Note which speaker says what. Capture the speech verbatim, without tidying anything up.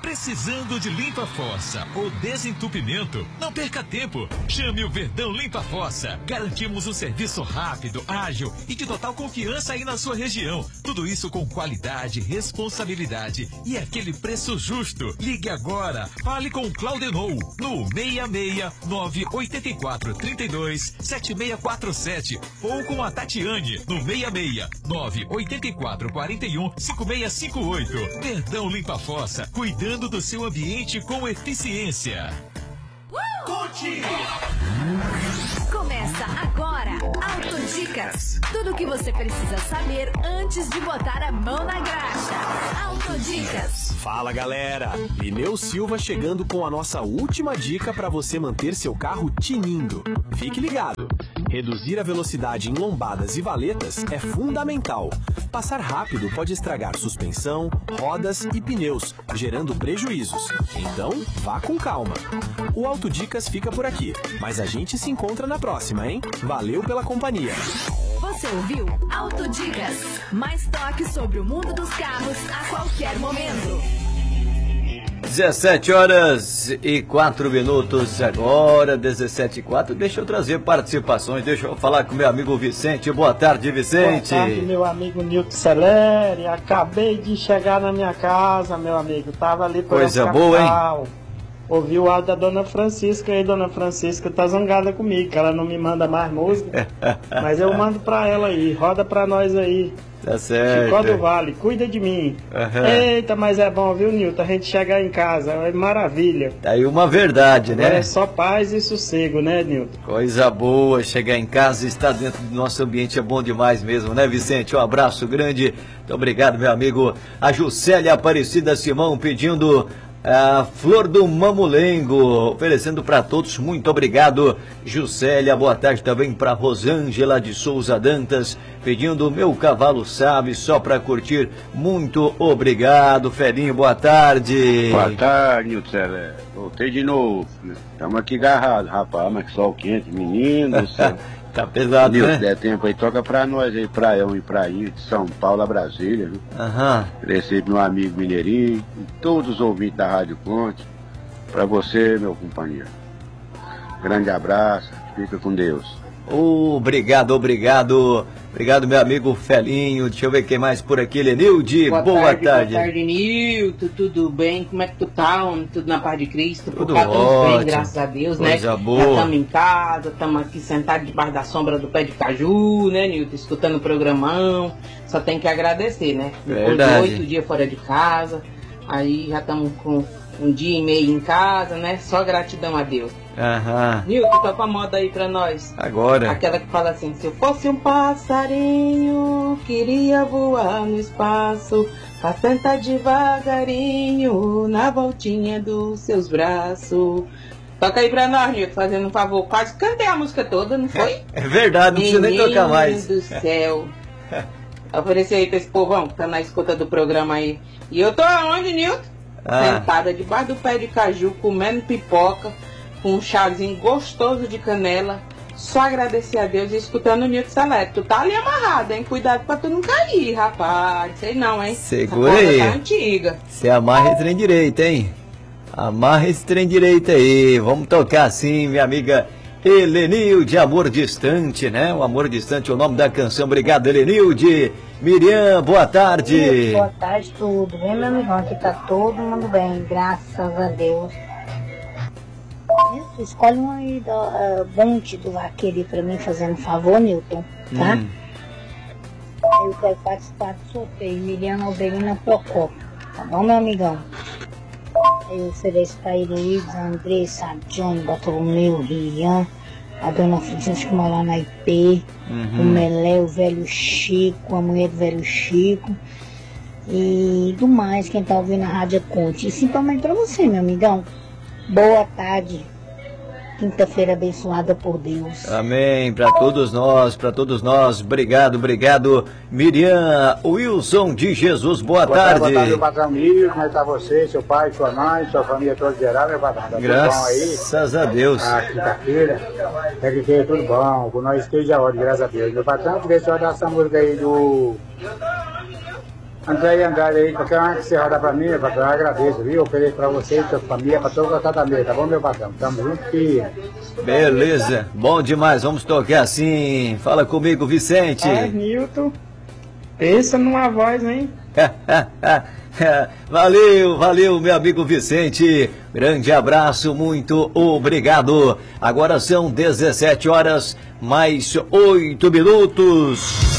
Speaker 1: Precisando de limpa-fossa ou desentupimento? Não perca tempo. Chame o Verdão Limpa-Fossa. Garantimos um serviço rápido, ágil e de total confiança aí na sua região. Tudo isso com qualidade, responsabilidade e aquele preço justo. Ligue agora. Fale com o Claudenou no seis seis nove oito quatro três dois sete seis quatro sete ou com a Tatiane no seis seis nove oito quatro quatro um cinco seis cinco oito. Verdão Limpa-Fossa, cuidando do seu ambiente com eficiência.
Speaker 2: Curte! Começa agora, Autodicas. Tudo o que você precisa saber antes de botar a mão na graxa. Autodicas.
Speaker 3: Fala, galera! Pneu Silva chegando com a nossa última dica para você manter seu carro tinindo. Fique ligado! Reduzir a velocidade em lombadas e valetas é fundamental. Passar rápido pode estragar suspensão, rodas e pneus, gerando prejuízos. Então, vá com calma. O Autodicas fica por aqui, mas a gente se encontra na próxima, hein? Valeu pela companhia.
Speaker 2: Você ouviu Autodicas? Mais toque sobre o mundo dos carros a qualquer momento.
Speaker 4: dezessete horas e quatro minutos agora, dezessete e quatro. Deixa eu trazer participações, deixa eu falar com meu amigo Vicente. Boa tarde, Vicente.
Speaker 5: Boa tarde, meu amigo Nilton Celeri. Acabei de chegar na minha casa, meu amigo. Tava ali por
Speaker 4: Coisa boa, hein?
Speaker 5: Ouvi o áudio da Dona Francisca aí, Dona Francisca tá zangada comigo, que ela não me manda mais música. Mas eu mando pra ela aí, roda pra nós aí.
Speaker 4: Tá certo.
Speaker 5: Chicó do Vale, cuida de mim.
Speaker 4: Uhum.
Speaker 5: Eita, mas é bom, viu, Nilton? A gente chegar em casa, é maravilha.
Speaker 4: Tá aí uma verdade, né?
Speaker 5: É só paz e sossego, né, Nilton?
Speaker 4: Coisa boa, chegar em casa e estar dentro do nosso ambiente é bom demais mesmo, né, Vicente? Um abraço grande, muito obrigado, meu amigo. A Juscelia Aparecida Simão pedindo a Flor do Mamulengo, oferecendo para todos, muito obrigado, Juscelia. Boa tarde também para Rosângela de Souza Dantas, pedindo Meu Cavalo Sabe, só para curtir, muito obrigado, Ferinho, boa tarde.
Speaker 6: Boa tarde, Nilton. Voltei de novo, estamos aqui agarrados, rapaz, mas que sol quente, menino do céu.
Speaker 4: Tá pesado,
Speaker 6: Nilton,
Speaker 4: né?
Speaker 6: Se der tempo aí, toca pra nós aí, Praião e Prainha, de São Paulo a Brasília, viu?
Speaker 4: Aham.
Speaker 6: Recebo meu amigo Mineirinho, e todos os ouvintes da Rádio Conte, pra você, meu companheiro. Grande abraço, fica com Deus.
Speaker 4: Obrigado, obrigado. Obrigado, meu amigo Felinho. Deixa eu ver quem mais por aqui. Lenilde, boa, boa tarde, tarde.
Speaker 7: Boa tarde, Nilton. Tudo bem? Como é que tu tá? Tudo na paz de Cristo?
Speaker 4: Tudo
Speaker 7: Por cá,
Speaker 4: ótimo.
Speaker 7: Bem, graças a Deus,
Speaker 4: Coisa
Speaker 7: né?
Speaker 4: boa.
Speaker 7: Já estamos em casa, estamos aqui sentados debaixo da sombra do pé de caju, né, Nilton? Escutando o programão. Só tem que agradecer, né? Depois de oito dias fora de casa, aí já estamos com um dia e meio em casa, né? Só gratidão a Deus.
Speaker 4: Aham.
Speaker 7: Nilton, toca a moda aí pra nós.
Speaker 4: Agora.
Speaker 7: Aquela que fala assim: se eu fosse um passarinho, queria voar no espaço, pra sentar devagarinho na voltinha dos seus braços. Toca aí pra nós, Nilton, fazendo um favor. Quase cantei a música toda, não foi?
Speaker 4: É verdade, não precisa nem tocar mais.
Speaker 7: Menino do céu. Oferecer aí pra esse povão que tá na escuta do programa aí. E eu tô aonde, Nilton?
Speaker 4: Ah.
Speaker 7: Sentada debaixo do pé de caju, comendo pipoca, com um chazinho gostoso de canela, só agradecer a Deus e escutando o Nilton Celeri. Tu tá ali amarrado, hein? Cuidado pra tu não cair, rapaz. Sei não, hein?
Speaker 4: Segura aí.
Speaker 7: Tá antiga.
Speaker 4: Você amarra esse trem direito, hein? Amarra esse trem direito aí. Vamos tocar assim, minha amiga Helenilde, Amor Distante, né? O Amor Distante é o nome da canção. Obrigado, Helenilde. Miriam, boa tarde.
Speaker 8: Boa tarde, tudo bem, meu amigão? Aqui tá todo mundo bem, graças a Deus. Escolhe uma aí do uh, Bonde do Vaqueiro pra mim, fazendo um favor, Nilton, tá? Hum. Eu quero participar do sorteio, Miriam Alberina Procópio, tá bom, meu amigão? Eu ofereço pra Heloísa, Andressa, Johnny, Bartolomeu, Rian, a dona Francisca que mora lá na I P, uhum. O Melé, o velho Chico, a mulher do velho Chico e do mais, quem tá ouvindo a Rádio Conte. E simplesmente pra você, meu amigão. Boa tarde. Quinta-feira abençoada por Deus.
Speaker 4: Amém, para todos nós, para todos nós. Obrigado, obrigado. Miriam Wilson de Jesus, boa, boa tarde.
Speaker 9: Boa tarde, meu patrão Miriam. Como é que tá você, seu pai, sua mãe, sua família toda geral, meu patrão? Tá
Speaker 4: graças a Deus.
Speaker 9: Ah, quinta-feira, é que esteja tudo bom, com nós esteja a hora, graças a Deus. Meu patrão, queria só dar essa música aí do... André e Andrade aí, qualquer hora que você rodar pra mim, meu patrão, eu agradeço, viu? Eu ofereço pra você e sua família, pra todos gostar da mesa, tá bom, meu patrão? Tamo junto, filho.
Speaker 4: Beleza, bom demais, vamos tocar assim. Fala comigo, Vicente.
Speaker 5: Ah, Nilton, pensa numa voz, hein?
Speaker 4: Valeu, valeu, meu amigo Vicente. Grande abraço, muito obrigado. Agora são dezessete horas mais oito minutos.